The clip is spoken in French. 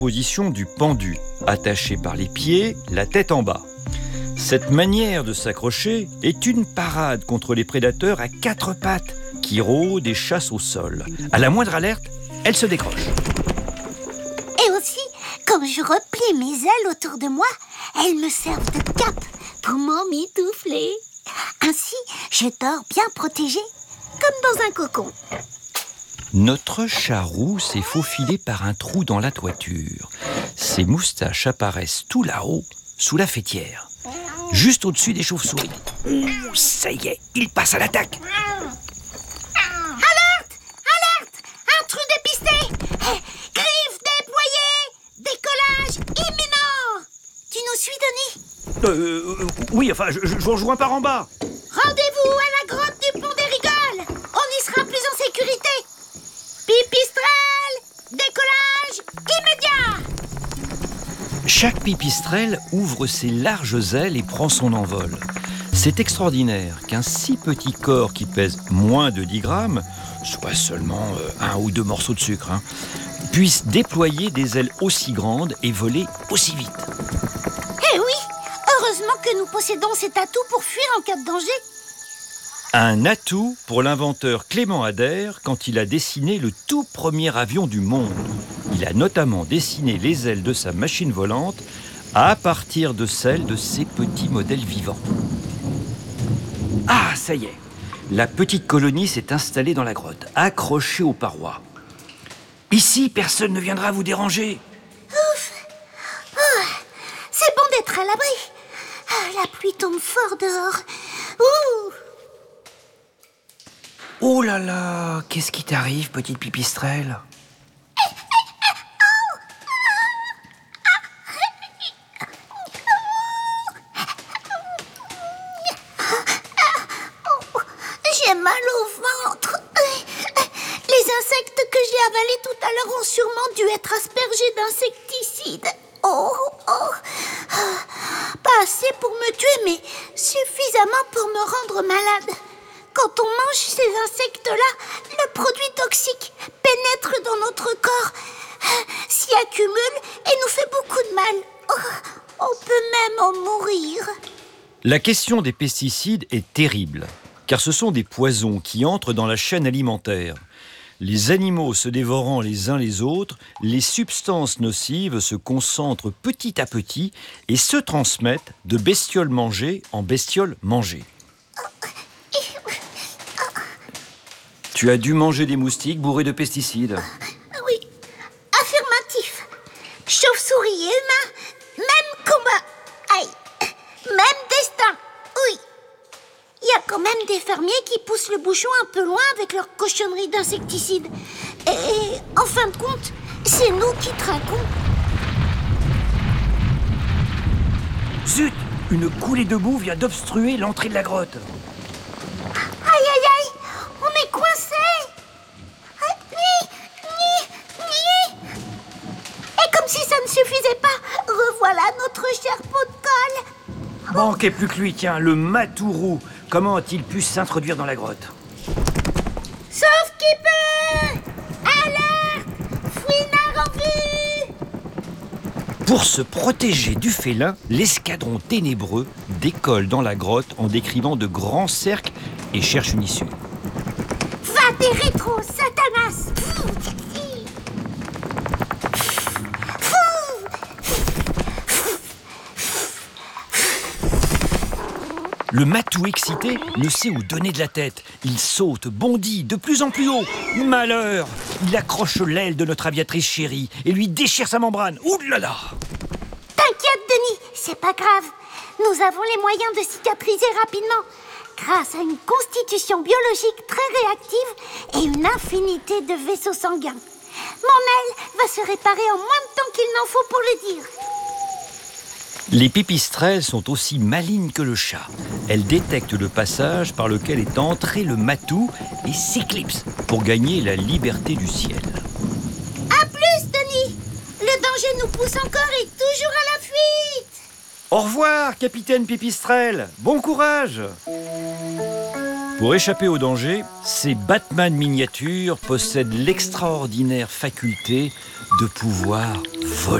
Position du pendu, attaché par les pieds, la tête en bas. Cette manière de s'accrocher est une parade contre les prédateurs à quatre pattes qui rôdent et chassent au sol. À la moindre alerte, elle se décroche. Et aussi, quand je replie mes ailes autour de moi, elles me servent de cape pour m'emmitoufler. Ainsi, je dors bien protégée, comme dans un cocon. Notre charroux s'est faufilé par un trou dans la toiture. Ses moustaches apparaissent tout là-haut, sous la faîtière, juste au-dessus des chauves-souris. Ça y est, il passe à l'attaque. Alerte! Alerte! Intrus dépisté! Griffes déployées! Décollage imminent! Tu nous suis, Denis? Oui, enfin, je vous rejoins par en bas. Rendez-vous à la grotte du Pont des Rigoles! On y sera plus en sécurité! Pipistrelle! Décollage immédiat! Chaque pipistrelle ouvre ses larges ailes et prend son envol. C'est extraordinaire qu'un si petit corps qui pèse moins de 10 grammes, soit seulement un ou deux morceaux de sucre, puisse déployer des ailes aussi grandes et voler aussi vite. Eh oui! Heureusement que nous possédons cet atout pour fuir en cas de danger. Un atout pour l'inventeur Clément Ader quand il a dessiné le tout premier avion du monde. Il a notamment dessiné les ailes de sa machine volante à partir de celles de ses petits modèles vivants. Ah, ça y est, la petite colonie s'est installée dans la grotte, accrochée aux parois. Ici, personne ne viendra vous déranger. Ouf! Oh, c'est bon d'être à l'abri. La pluie tombe fort dehors. Ouh! Oh là là, qu'est-ce qui t'arrive, petite pipistrelle? J'ai mal au ventre. Les insectes que j'ai avalés tout à l'heure ont sûrement dû être aspergés d'insecticides. Oh. Pas assez pour me tuer, mais suffisamment pour me rendre malade. Quand on mange ces insectes-là, le produit toxique pénètre dans notre corps, s'y accumule et nous fait beaucoup de mal. On peut même en mourir. La question des pesticides est terrible, car ce sont des poisons qui entrent dans la chaîne alimentaire. Les animaux se dévorant les uns les autres, les substances nocives se concentrent petit à petit et se transmettent de bestioles mangées en bestioles mangées. Tu as dû manger des moustiques bourrés de pesticides. Oui, affirmatif. Chauve-souris et humains, même combat. Aïe, même destin. Oui. Il y a quand même des fermiers qui poussent le bouchon un peu loin avec leur cochonnerie d'insecticides. Et en fin de compte, c'est nous qui trinquons. Zut! Une coulée de boue vient d'obstruer l'entrée de la grotte. Aïe, on est coincés. Et comme si ça ne suffisait pas, revoilà notre cher pot de colle. Manquait plus que lui, tiens, le matourou. Comment a-t-il pu s'introduire dans la grotte? Sauf qui peut! Alerte! Fouinard en vue! Pour se protéger du félin, l'escadron ténébreux décolle dans la grotte en décrivant de grands cercles et cherche une issue. Va des rétros, Satanas! Le matou excité ne sait où donner de la tête. Il saute, bondit de plus en plus haut. Malheur! Il accroche l'aile de notre aviatrice chérie et lui déchire sa membrane. Ouh là là! T'inquiète, Denis, c'est pas grave. Nous avons les moyens de cicatriser rapidement. Grâce à une constitution biologique très réactive et une infinité de vaisseaux sanguins. Mon aile va se réparer en moins de temps qu'il n'en faut pour le dire. Les pipistrelles sont aussi malignes que le chat. Elles détectent le passage par lequel est entré le matou et s'éclipsent pour gagner la liberté du ciel. À plus, Denis! Le danger nous pousse encore et toujours à la fuite! Au revoir, capitaine Pipistrelle. Bon courage! Pour échapper au danger, ces Batman miniatures possèdent l'extraordinaire faculté de pouvoir voler.